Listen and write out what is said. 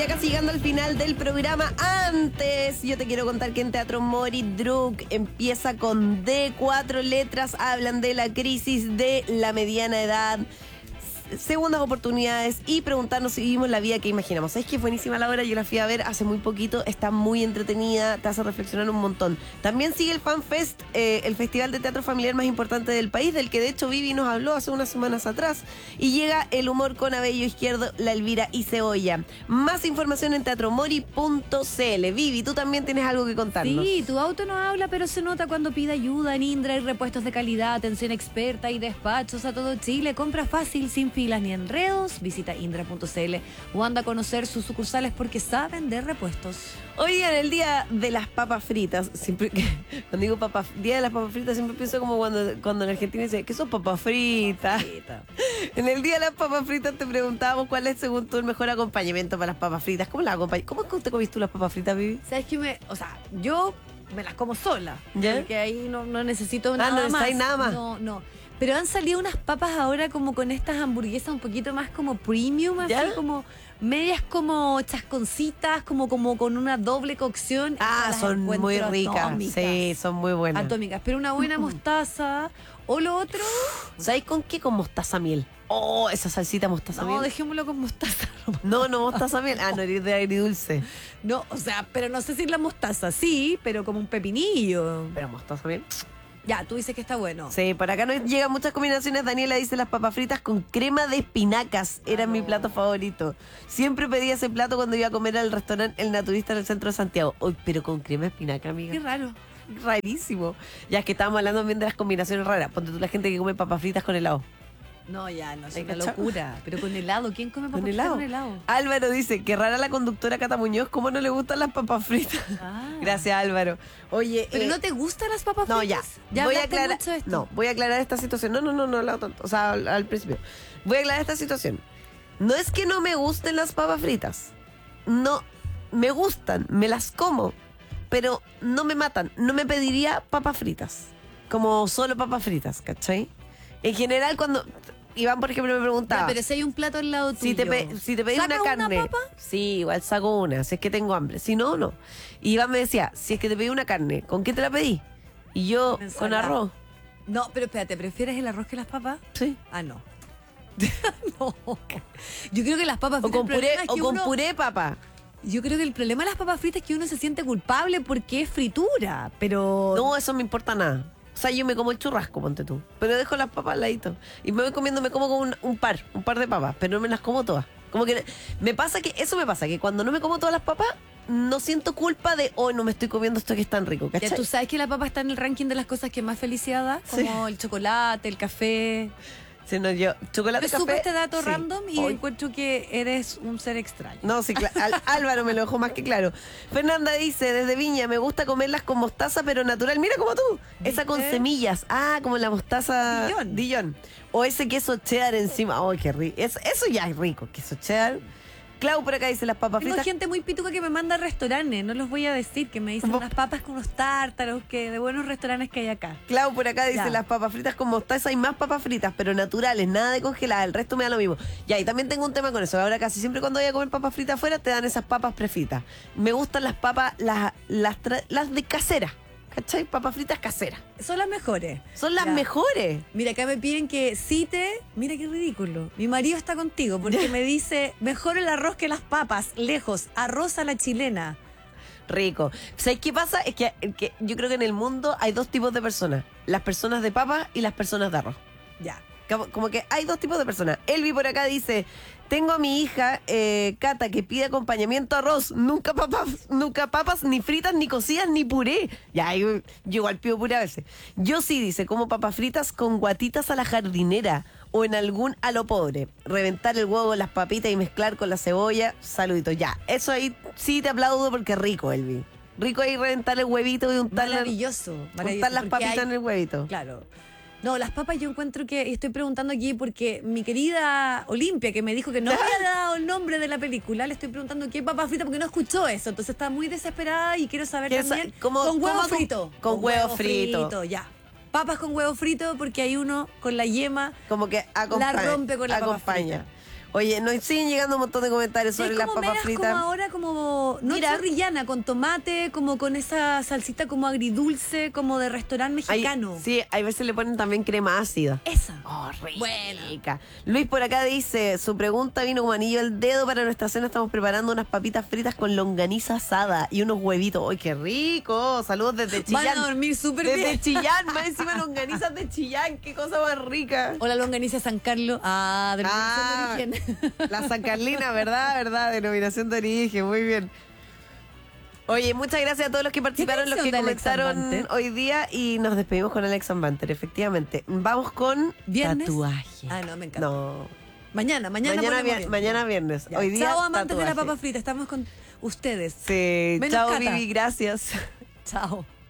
ya casi llegando al final del programa. Antes, yo te quiero contar que en Teatro Mori Druk empieza con D, 4 letras, hablan de la crisis de la mediana edad, segundas oportunidades y preguntarnos si vivimos la vida que imaginamos. Es que es buenísima la obra, yo la fui a ver hace muy poquito, está muy entretenida, te hace reflexionar un montón. También sigue el FanFest, el festival de teatro familiar más importante del país, del que de hecho Vivi nos habló hace unas semanas atrás, y llega el humor con Abello Izquierdo, La Elvira y Cebolla. Más información en teatromori.cl. Vivi, tú también tienes algo que contarnos. Sí, tu auto no habla, pero se nota cuando pide ayuda en Indra. Hay repuestos de calidad, atención experta y despachos a todo Chile. Compra fácil, sin filas ni enredos. Visita indra.cl o anda a conocer sus sucursales porque saben de repuestos. Hoy día, en el día de las papas fritas, siempre que cuando digo día de las papas fritas, siempre pienso como cuando en Argentina dice, ¿qué son papas fritas? En el día de las papas fritas te preguntábamos cuál es, según tú, el mejor acompañamiento para las papas fritas. ¿Cómo las acompañas? ¿Cómo es que te comiste tú las papas fritas, Vivi? ¿Sabes qué? Yo me las como sola. ¿Ya? Porque ahí no necesito nada más. No necesitáis nada más. No. Pero han salido unas papas ahora como con estas hamburguesas un poquito más como premium, así ¿Ya? como medias como chasconcitas, como con una doble cocción. Ah, son muy ricas. Atómicas. Sí, son muy buenas. Atómicas, pero una buena mostaza. O lo otro, ¿Sabes con qué? Con mostaza miel. Oh, esa salsita mostaza no, miel. dejémoslo con mostaza. No, mostaza miel. Ah, no, eres de agridulce. No, o sea, pero no sé si la mostaza, sí, pero como un pepinillo. Pero mostaza miel. Ya, tú dices que está bueno. Sí, por acá no llegan muchas combinaciones. Daniela dice las papas fritas con crema de espinacas. Era mi plato favorito. Siempre pedía ese plato cuando iba a comer al restaurante El Naturista en el centro de Santiago. Uy, pero con crema de espinaca, amiga. Qué raro. Rarísimo. Ya es que estábamos hablando bien de las combinaciones raras. Ponte tú la gente que come papas fritas con helado. No, ya, no, es ¿Hay una cachado? locura. Pero con helado, ¿quién come papas ¿Con fritas helado? con helado? Álvaro dice que rara la conductora Cata Muñoz. ¿Cómo no le gustan las papas fritas? Ah. Gracias, Álvaro. Oye, ¿Pero no te gustan las papas fritas? no, ya. ¿Ya voy a hablaste aclarar. mucho de esto? No, voy a aclarar esta situación. No he hablado tanto. O sea, al principio. Voy a aclarar esta situación. No es que no me gusten las papas fritas. No, me gustan, me las como. Pero no me matan. No me pediría papas fritas. Como solo papas fritas, ¿cachai? En general, cuando Iván, por ejemplo, me preguntaba. Ya, pero si hay un plato al lado tuyo. Si te pedí una ¿Sacas carne. una papa? Sí, igual saco una, si es que tengo hambre. Si no, no. Y Iván me decía, si es que te pedí una carne, ¿con qué te la pedí? Y yo, con Ensalada. arroz. No, pero espérate, ¿prefieres el arroz que las papas? Sí. Ah, no. No. Yo creo que las papas O fritas. con el problema puré, es o que con uno- puré de papa. Yo creo que el problema de las papas fritas es que uno se siente culpable porque es fritura, pero. No, eso no me importa nada. O sea, yo me como el churrasco, ponte tú. Pero dejo las papas al ladito. Y me voy comiendo, me como con un par de papas, pero no me las como todas. Como que me pasa que cuando no me como todas las papas, no siento culpa de, oh, no me estoy comiendo esto que es tan rico, ¿cachai? Ya tú sabes que la papa está en el ranking de las cosas que más felicidad da, Sí. como el chocolate, el café. Sí, no, yo, chocolate, Me café. supe este dato sí. random y Hoy- encuentro que eres un ser extraño. No, sí, Álvaro me lo dejó más que claro. Fernanda dice, desde Viña, me gusta comerlas con mostaza, pero natural. Mira como tú. Esa con ¿Viste? semillas. Ah, como la mostaza Dijon. O ese queso cheddar encima. ¡Ay, qué rico! Eso ya es rico, queso cheddar. Clau por acá dice las papas Tengo fritas. gente muy pituca que me manda a restaurantes, no los voy a decir, que me dicen unas papas con unos tártaros, que de buenos restaurantes que hay acá. Clau por acá dice Ya. las papas fritas con mostaza y más papas fritas, pero naturales, nada de congeladas, el resto me da lo mismo. Ya, y también tengo un tema con eso. Ahora casi siempre cuando voy a comer papas fritas afuera te dan esas papas prefritas. Me gustan las papas, las de casera, ¿cachai? Papas fritas caseras. Son las mejores. Son las Ya. mejores. Mira, acá me piden que cite. Mira qué ridículo. Mi marido está contigo porque me dice: mejor el arroz que las papas, lejos, arroz a la chilena. Rico. ¿Sabes qué pasa? Es que yo creo que en el mundo hay dos tipos de personas. Las personas de papas y las personas de arroz. Ya. Como que hay dos tipos de personas. Elvi por acá dice, tengo a mi hija, Cata, que pide acompañamiento a arroz. Nunca papas, ni fritas, ni cocidas, ni puré. Ya, yo igual pido puré a veces. Yo sí, dice, como papas fritas con guatitas a la jardinera o en algún a lo pobre. Reventar el huevo, las papitas y mezclar con la cebolla. Saluditos. Ya, eso ahí sí te aplaudo porque es rico, Elvi. Rico ahí reventar el huevito y untar Maravilloso. untar las porque papitas hay- en el huevito. Claro. No, las papas yo encuentro que, y estoy preguntando aquí porque mi querida Olimpia, que me dijo que no había dado el nombre de la película, le estoy preguntando qué papas fritas porque no escuchó eso. Entonces está muy desesperada y quiero saber ¿Quieres también. cómo- con huevo cómo tú- frito. con huevo frito. Ya. Papas con huevo frito porque hay uno con la yema. Como que acompaña. La rompe con la papa acompaña. frita. Oye, nos siguen llegando un montón de comentarios sobre es las como papas medias fritas. como ahora, como no Mira. chorrillana, con tomate, como con esa salsita como agridulce, como de restaurante mexicano. Sí, hay veces le ponen también crema ácida. Esa. Oh, rica. Buena. Luis por acá dice, su pregunta vino como anillo al dedo. Para nuestra cena estamos preparando unas papitas fritas con longaniza asada y unos huevitos. ¡Ay, qué rico! Saludos desde Chillán. Van a dormir súper Desde bien. Chillán, más encima longanizas de Chillán. ¡Qué cosa más rica! O la longaniza San Carlos. Ah, de Ah, de origen. La San Carlina, ¿verdad? Denominación de origen, muy bien. Oye, muchas gracias a todos los que participaron, los que canción de Alex comentaron Banter? hoy día y nos despedimos con Alex Banter, efectivamente. Vamos con ¿Viernes? tatuaje. Ah, no, me encanta. No. Mañana Mañana viernes. Ya. Hoy día Chao, amantes de la tatuaje. papa frita. Estamos con ustedes. Sí, Menos chao Cata. Vivi, gracias. Chao.